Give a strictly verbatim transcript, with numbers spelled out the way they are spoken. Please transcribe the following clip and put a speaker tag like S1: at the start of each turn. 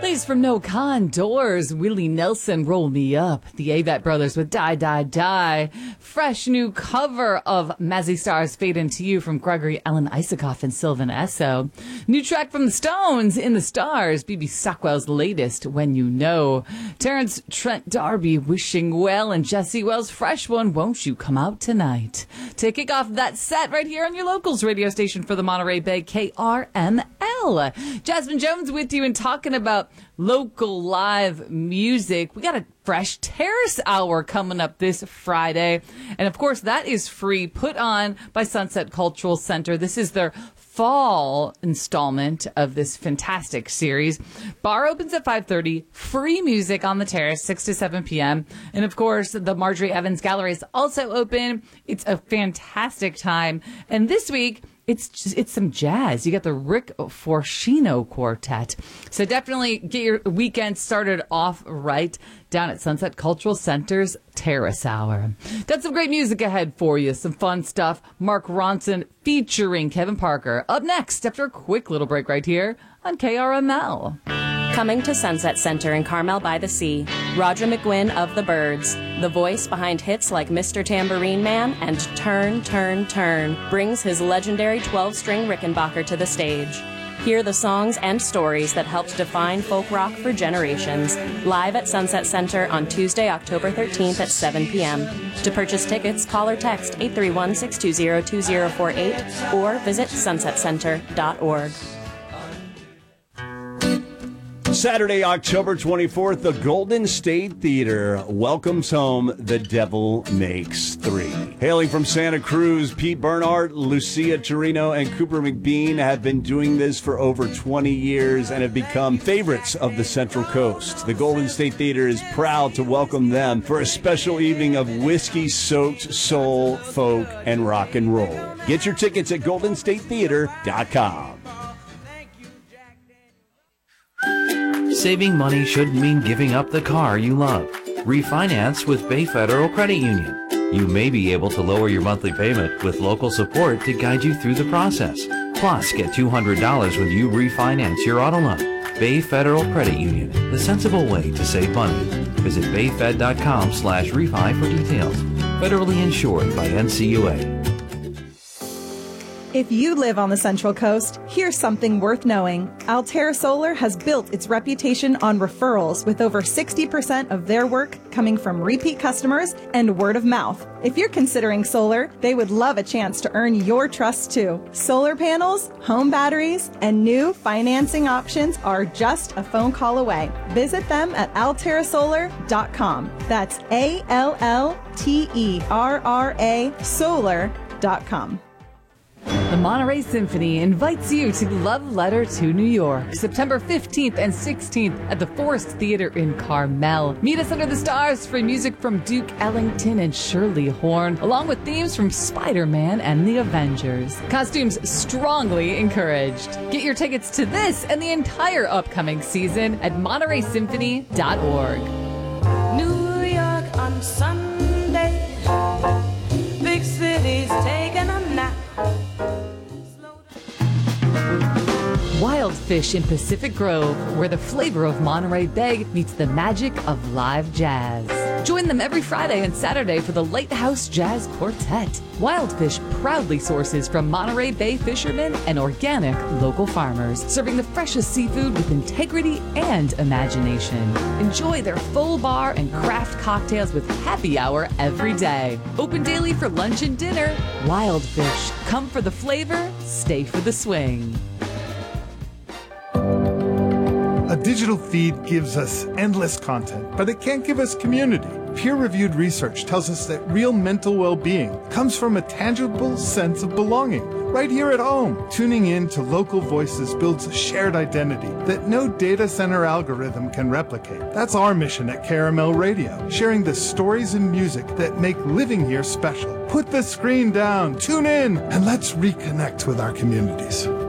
S1: Plays from No Condors, Willie Nelson, Roll Me Up. The A V A T Brothers with Die, Die, Die. Fresh new cover of Mazzy Star's Fade Into You from Gregory Alan Isaacoff and Sylvan Esso. New track from the Stones, In the Stars. B B Stockwell's latest, When You Know. Terrence Trent D'Arby, Wishing Well, and Jesse Wells' fresh one, Won't You Come Out Tonight. To kick off that set right here on your locals radio station for the Monterey Bay, K R M L. Jasmine Jones with you and talking about local live music. We got a fresh Terrace Hour coming up this Friday. And of course, that is free, put on by Sunset Cultural Center. This is their fall installment of this fantastic series. Bar opens at five thirty. Free music on the terrace, six to seven p.m. And of course, the Marjorie Evans Gallery is also open. It's a fantastic time. And this week, It's just, it's some jazz. You got the Rick Forshino Quartet. So definitely get your weekend started off right down at Sunset Cultural Center's Terrace Hour. Got some great music ahead for you. Some fun stuff. Mark Ronson featuring Kevin Parker. Up next after a quick little break right here on K R M L.
S2: Coming to Sunset Center in Carmel by the Sea, Roger McGuinn of the Byrds, the voice behind hits like Mister Tambourine Man and Turn, Turn, Turn, brings his legendary twelve-string Rickenbacker to the stage. Hear the songs and stories that helped define folk rock for generations, live at Sunset Center on Tuesday, October thirteenth at seven p.m. To purchase tickets, call or text eight three one, six two zero, two zero four eight or visit sunset center dot org.
S3: Saturday, October twenty-fourth, the Golden State Theater welcomes home The Devil Makes Three. Hailing from Santa Cruz, Pete Bernhardt, Lucia Torino, and Cooper McBean have been doing this for over twenty years and have become favorites of the Central Coast. The Golden State Theater is proud to welcome them for a special evening of whiskey-soaked soul, folk, and rock and roll. Get your tickets at golden state theater dot com.
S4: Saving money shouldn't mean giving up the car you love. Refinance with Bay Federal Credit Union. You may be able to lower your monthly payment with local support to guide you through the process. Plus, get two hundred dollars when you refinance your auto loan. Bay Federal Credit Union, the sensible way to save money. Visit bayfed dot com slash refi for details. Federally insured by N C U A.
S5: If you live on the Central Coast, here's something worth knowing. Altera Solar has built its reputation on referrals, with over sixty percent of their work coming from repeat customers and word of mouth. If you're considering solar, they would love a chance to earn your trust too. Solar panels, home batteries, and new financing options are just a phone call away. Visit them at altera solar dot com. That's A L L T E R R A solar dot com.
S1: The Monterey Symphony invites you to Love Letter to New York, September fifteenth and sixteenth at the Forest Theater in Carmel. Meet us under the stars for music from Duke Ellington and Shirley Horn, along with themes from Spider-Man and the Avengers. Costumes strongly encouraged. Get your tickets to this and the entire upcoming season at monterey symphony dot org.
S6: New York on Sunday, big city's taking a nap.
S1: Wildfish in Pacific Grove, where the flavor of Monterey Bay meets the magic of live jazz. Join them every Friday and Saturday for the Lighthouse Jazz Quartet. Wildfish proudly sources from Monterey Bay fishermen and organic local farmers, serving the freshest seafood with integrity and imagination. Enjoy their full bar and craft cocktails with happy hour every day. Open daily for lunch and dinner. Wildfish. Come for the flavor, stay for the swing.
S7: A digital feed gives us endless content, but it can't give us community. Peer-reviewed research tells us that real mental well-being comes from a tangible sense of belonging, right here at home. Tuning in to local voices builds a shared identity that no data center algorithm can replicate. That's our mission at K R M L Radio, sharing the stories and music that make living here special. Put the screen down, tune in, and let's reconnect with our communities.